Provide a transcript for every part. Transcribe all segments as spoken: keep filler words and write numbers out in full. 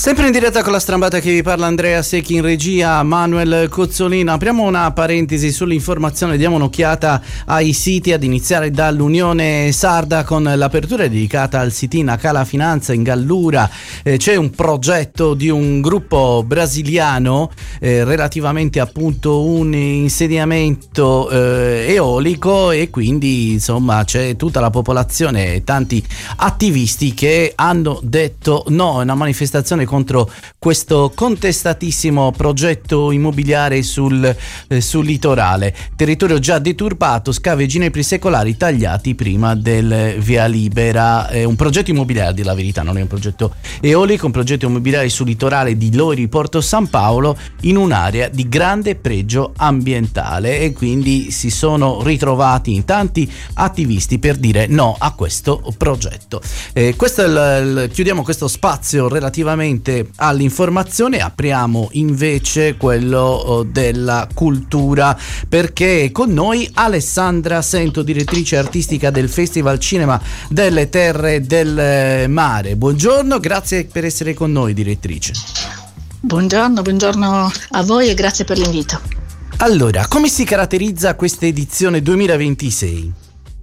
Sempre in diretta con la strambata che vi parla Andrea Secchi, in regia Manuel Cozzolino. Apriamo una parentesi sull'informazione, diamo un'occhiata ai siti, ad iniziare dall'Unione Sarda con l'apertura dedicata al sit-in Cala Finanza in Gallura. Eh, c'è un progetto di un gruppo brasiliano eh, relativamente appunto un insediamento eh, eolico, e quindi insomma c'è tutta la popolazione e tanti attivisti che hanno detto no. È una manifestazione contro questo contestatissimo progetto immobiliare sul, eh, sul litorale. Territorio già deturpato, scavi e ginepri secolari tagliati prima del via libera. È un progetto immobiliare, a dire la verità, non è un progetto eolico, un progetto immobiliare sul litorale di Lori, Porto San Paolo, in un'area di grande pregio ambientale, e quindi si sono ritrovati in tanti attivisti per dire no a questo progetto. Eh, questo è il, il, chiudiamo questo spazio relativamente all'informazione, apriamo invece quello della cultura, perché con noi Alessandra Sento, direttrice artistica del Festival Cinema delle Terre del Mare. Buongiorno, grazie per essere con noi, direttrice. Buongiorno, buongiorno a voi e grazie per l'invito. Allora, come si caratterizza questa edizione duemilaventisei?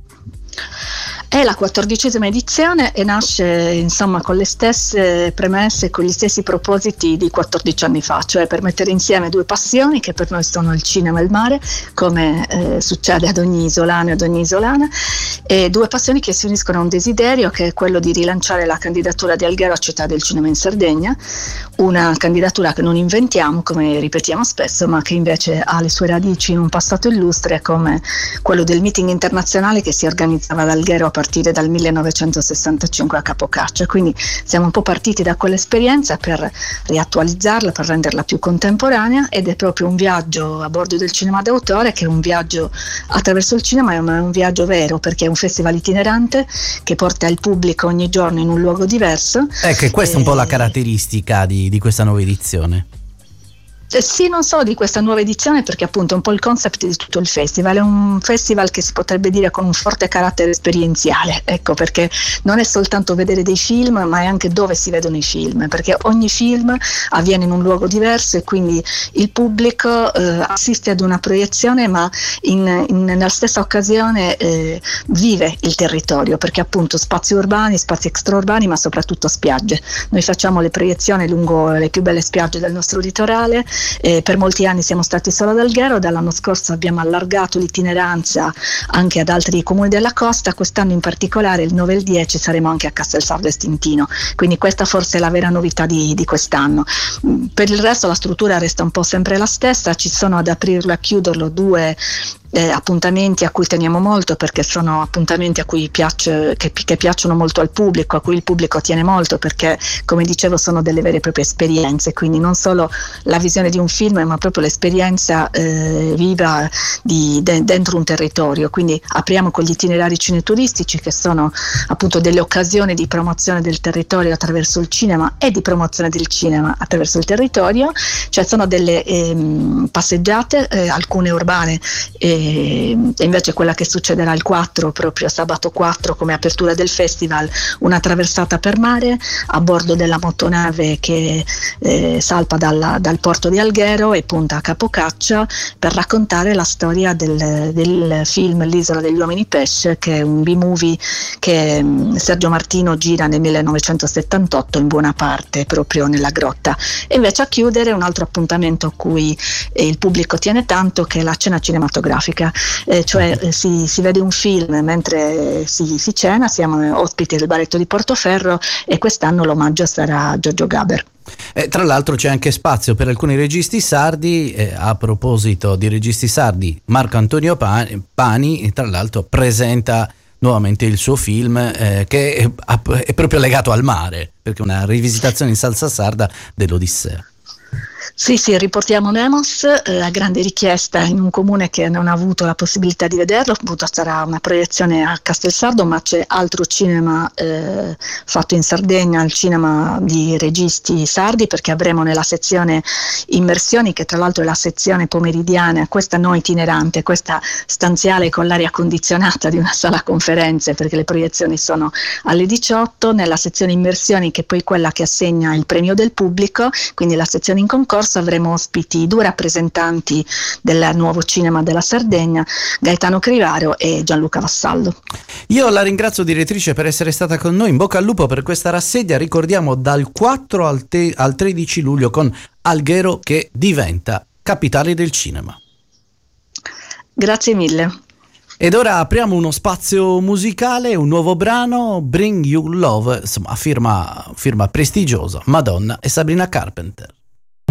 È la quattordicesima edizione e nasce insomma con le stesse premesse e con gli stessi propositi di quattordici anni fa, cioè per mettere insieme due passioni che per noi sono il cinema e il mare, come eh, succede ad ogni isolano e ad ogni isolana, e due passioni che si uniscono a un desiderio che è quello di rilanciare la candidatura di Alghero a Città del Cinema in Sardegna, una candidatura che non inventiamo, come ripetiamo spesso, ma che invece ha le sue radici in un passato illustre come quello del meeting internazionale che si organizzava ad Alghero a partire dal millenovecentosessantacinque a Capocaccia. Quindi siamo un po' partiti da quell'esperienza per riattualizzarla, per renderla più contemporanea, ed è proprio un viaggio a bordo del cinema d'autore, che è un viaggio attraverso il cinema, è un viaggio vero, perché è un festival itinerante che porta il pubblico ogni giorno in un luogo diverso. Ecco, e questa è un po' la caratteristica di, di questa nuova edizione. Sì, non solo di questa nuova edizione, perché appunto è un po' il concept di tutto il festival, è un festival che si potrebbe dire con un forte carattere esperienziale, ecco, perché non è soltanto vedere dei film, ma è anche dove si vedono i film, perché ogni film avviene in un luogo diverso e quindi il pubblico eh, assiste ad una proiezione, ma in, in, nella stessa occasione eh, vive il territorio, perché appunto spazi urbani, spazi extraurbani, ma soprattutto spiagge. Noi facciamo le proiezioni lungo le più belle spiagge del nostro litorale. Eh, per molti anni siamo stati solo ad Alghero, dall'anno scorso abbiamo allargato l'itineranza anche ad altri comuni della costa, quest'anno in particolare il nove e il dieci saremo anche a Castelsardo e Stintino, quindi questa forse è la vera novità di, di quest'anno. Per il resto la struttura resta un po' sempre la stessa, ci sono ad aprirlo e a chiuderlo due Eh, appuntamenti a cui teniamo molto, perché sono appuntamenti a cui piace, che, che piacciono molto al pubblico, a cui il pubblico tiene molto, perché come dicevo sono delle vere e proprie esperienze, quindi non solo la visione di un film, ma proprio l'esperienza eh, viva di, de, dentro un territorio. Quindi apriamo con gli itinerari cineturistici, che sono appunto delle occasioni di promozione del territorio attraverso il cinema e di promozione del cinema attraverso il territorio, cioè sono delle ehm, passeggiate, eh, alcune urbane, eh, e invece quella che succederà il quattro, proprio sabato quattro, come apertura del festival, una traversata per mare a bordo della motonave che eh, salpa dalla, dal porto di Alghero e punta a Capocaccia, per raccontare la storia del, del film L'isola degli uomini pesce, che è un B-movie che um, Sergio Martino gira nel millenovecentosettantotto, in buona parte proprio nella grotta. E invece a chiudere un altro appuntamento a cui eh, il pubblico tiene tanto, che è la cena cinematografica. Eh, cioè eh, si, si vede un film mentre si, si cena, siamo ospiti del Baretto di Portoferro e quest'anno l'omaggio sarà a Giorgio Gaber. Eh, tra l'altro c'è anche spazio per alcuni registi sardi, eh, a proposito di registi sardi, Marco Antonio Pani, Pani tra l'altro presenta nuovamente il suo film eh, che è, è proprio legato al mare, perché è una rivisitazione in salsa sarda dell'Odissea. Sì, sì, riportiamo Nemos, eh, a grande richiesta in un comune che non ha avuto la possibilità di vederlo. Appunto sarà una proiezione a Castelsardo, ma c'è altro cinema eh, fatto in Sardegna, il cinema di registi sardi, perché avremo nella sezione immersioni, che tra l'altro è la sezione pomeridiana, questa non itinerante, questa stanziale con l'aria condizionata di una sala conferenze, perché le proiezioni sono alle diciotto, nella sezione immersioni, che è poi quella che assegna il premio del pubblico, quindi la sezione in concorso, avremo ospiti due rappresentanti del nuovo cinema della Sardegna, Gaetano Crivaro e Gianluca Vassallo. Io la ringrazio, direttrice, per essere stata con noi. In bocca al lupo per questa rassegna. Ricordiamo dal quattro al, te- al tredici luglio con Alghero, che diventa capitale del cinema. Grazie mille. Ed ora apriamo uno spazio musicale, un nuovo brano, Bring You Love, insomma firma, firma prestigiosa, Madonna e Sabrina Carpenter.